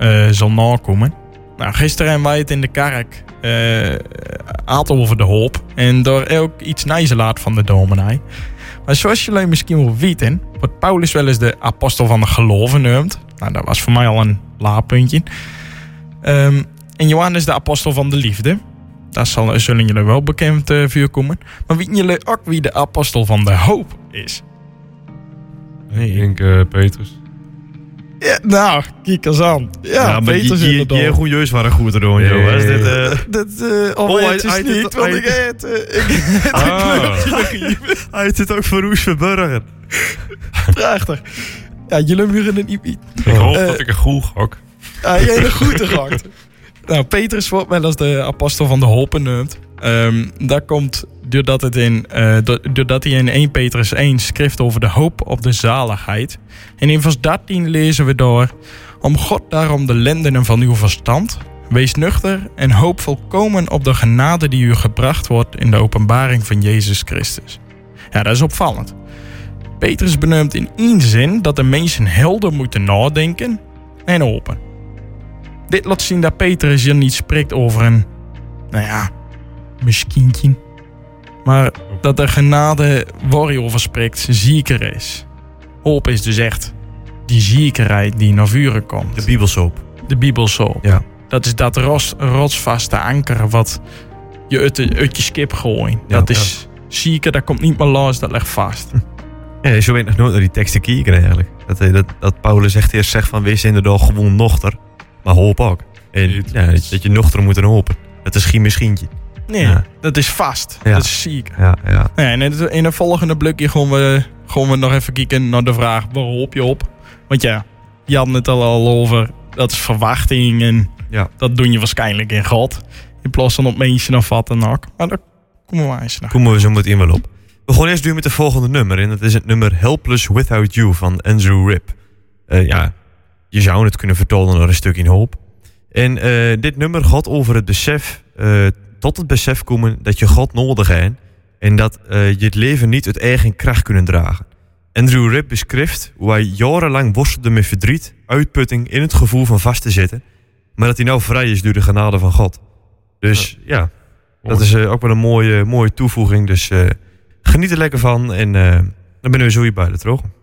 zal nakomen. Nou, gisteren hebben wij het in de kerk had over de hoop. En daar ook iets nijzelaat van de dominee. Maar zoals jullie misschien wel weten, wordt Paulus wel eens de apostel van de geloven genoemd. Nou, dat was voor mij al een laagpuntje. En Johannes de apostel van de liefde. Daar zullen jullie wel bekend voorkomen. Maar weten jullie ook wie de apostel van de hoop is? Nee. Ik denk Petrus. Ja, nou, kijk eens aan. Ja, Petrus inderdaad. Je goed juist waren goed te doen, joh. Is dit... het is niet, want ik Hij zit ook voor Roes Verburger. Prachtig. Ja, jullie muren het niet weten. Ik hoop dat ik een goed gok. Ja, jij hebt een goede gehakt. Nou, Petrus wordt wel als de apostel van de hoop genoemd. Dat komt doordat hij in 1 Petrus 1 schrift over de hoop op de zaligheid. En in vers 13 lezen we door: om God daarom de lendenen van uw verstand, wees nuchter en hoop volkomen op de genade die u gebracht wordt in de openbaring van Jezus Christus. Ja, dat is opvallend. Petrus benoemt in één zin dat de mensen helder moeten nadenken en open. Dit laat zien dat Petrus hier niet spreekt over een, misschien. Maar dat de genade waar hij over spreekt zeker is. Hoop is dus echt die zekerheid die naar voren komt. De Bibelsoap. De Bibelsoap. Ja. Dat is dat rotsvaste anker wat je uit je skip gooit. Ja, dat is zeker, dat komt niet meer los, dat ligt vast. Ja, zo weet ik nog nooit naar die teksten kijken eigenlijk. Dat Paulus echt eerst zegt van wees inderdaad gewoon nuchter, maar hoop ook. En, dat je nuchter moet hopen. Dat is geen misschientje. Nee, dat is vast. Ja. Dat is ziek. Ja. En in het volgende blokje gaan we nog even kijken naar de vraag, waar hoop je op? Want ja, je had het al over, dat is verwachting en dat doe je waarschijnlijk in God. In plaats van op mensen of wat dan ook. Maar daar komen we eens naar. Komen we zo meteen wel op. We gaan eerst nu met de volgende nummer. En dat is het nummer Helpless Without You van Andrew Ripp. Je zou het kunnen vertolken naar een stukje hoop. En dit nummer gaat over het besef, tot het besef komen dat je God nodig hebt. En dat je het leven niet uit eigen kracht kunnen dragen. Andrew Ripp beschrijft hoe hij jarenlang worstelde met verdriet, uitputting in het gevoel van vast te zitten. Maar dat hij nou vrij is door de genade van God. Dus dat is ook wel een mooie toevoeging. Dus geniet er lekker van en dan ben je zo hier bij de terug.